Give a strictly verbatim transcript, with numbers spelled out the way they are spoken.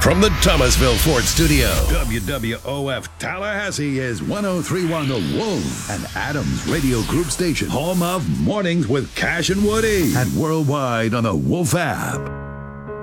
From the Thomasville Ford Studio. W W O F Tallahassee is one oh three point one The Wolf, an Adams Radio Group station, home of Mornings with Cash and Woody, and worldwide on the Wolf app.